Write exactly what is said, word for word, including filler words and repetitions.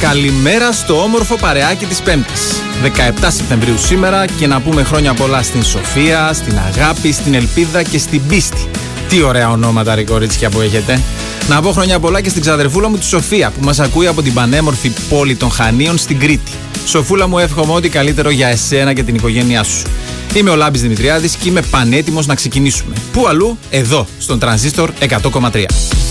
Καλημέρα στο όμορφο παρεάκι της Πέμπτης, δεκαεπτά Σεπτεμβρίου σήμερα, και να πούμε χρόνια πολλά στην Σοφία, στην Αγάπη, στην Ελπίδα και στην Πίστη. Τι ωραία ονόματα, ρε κορίτσια, που έχετε. Να πω χρόνια πολλά και στην ξαδερφούλα μου τη Σοφία, που μας ακούει από την πανέμορφη πόλη των Χανίων στην Κρήτη. Σοφούλα μου, εύχομαι ό,τι καλύτερο για εσένα και την οικογένειά σου. Είμαι ο Λάμπης Δημητριάδης και είμαι πανέτοιμος να ξεκινήσουμε. Πού αλλού? Εδώ, στον Τρανζίστορ εκατό κόμμα τρία.